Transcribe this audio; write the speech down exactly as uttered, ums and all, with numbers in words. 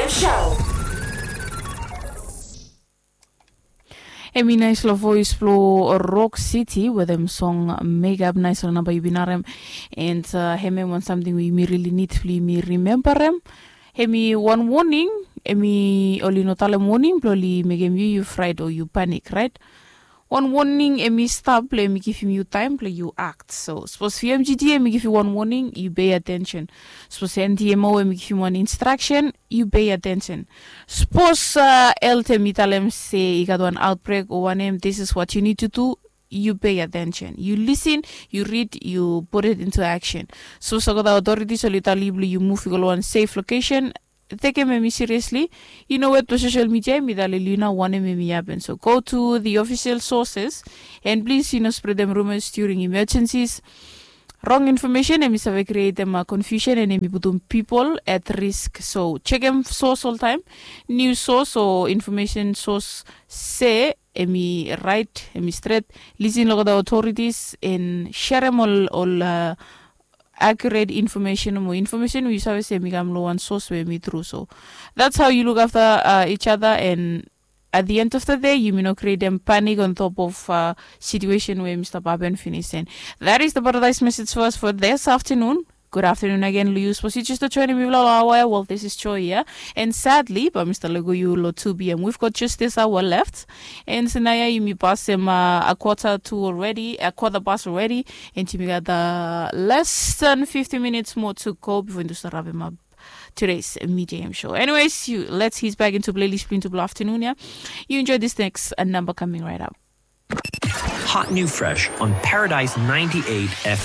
M Show. Emi nice la voice flow Rock City with them song Make Up Nice la naba yubinarem and uh, heme want something we me really need to me remember them. Hemi one warning, emi oli notale warning, ploli megem you you fried or you panic, right? One warning, emi stop, play me give him you time, play you act. So suppose for M G D, emi give you one warning, you pay attention. Suppose N T M O, emi give you one instruction, you pay attention. Suppose uh, L T me tell him say you got one outbreak or one name, this is what you need to do. You pay attention. You listen, you read, you put it into action. So so the authorities so little you move to one safe location. Take me seriously. You know what to social media me that Luna one me happen. So go to the official sources and please you know spread them rumors during emergencies. Wrong information and we create them uh, confusion and we put people at risk. So check them source all time. News source or information source say emi right emi straight. Listen to the authorities and share them all all uh, accurate information more information we always say megam low one source where me through. So that's how you look after uh, each other, and at the end of the day you may not create them panic on top of uh, situation where Mister Baben finished. And that is the paradise message for us for this afternoon. Good afternoon again, Luyus. Was just to join me? Well, this is Choi, yeah. And sadly, but Mister Legoyu, two p m, we've got just this hour left. And Sanaya, you may pass him uh, a quarter to already, a quarter past already. And you got uh, less than fifty minutes more to go before you start wrapping up today's Media Show. Anyways, you let's he's back into playlist into afternoon, yeah. You enjoy this next uh, number coming right up. Hot New Fresh on Paradise ninety-eight F M.